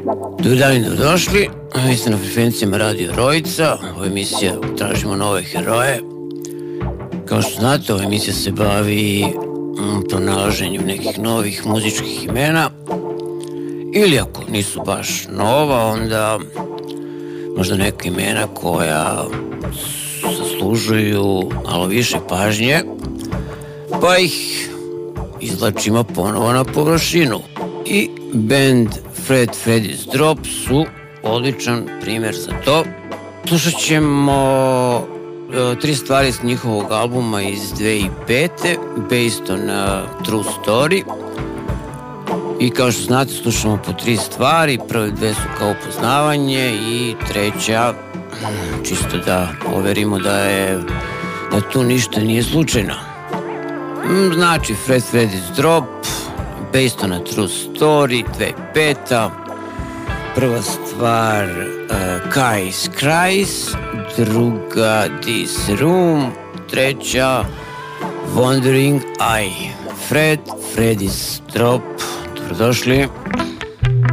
Dobar dan i dobrodošli. Vi ste na frekvencijama Radio Rojica. Ovo je emisija Tražimo nove heroje. Kao što znate, ova emisija se bavi pronalaženjem nekih novih muzičkih imena. Ili ako nisu baš nova, onda možda neka imena koja zaslužuju malo više pažnje, pa ih izvlačimo ponovo na površinu. I band Fred Freddy's Drop su odličan primjer za to. Slušat ćemo 3 stvari s njihovog albuma iz 2005. Based on a True Story. I kao što znate, slušamo po 3 stvari. Prve 2 su kao upoznavanje i treća čisto da overimo da tu ništa nije slučajno. Znači Fred Freddy's Drop, Based on a True Story, 2005. Prva stvar Kai's Cries, druga This Room, treća Wandering Eye. Fred Freddy's Drop, dobrodošli.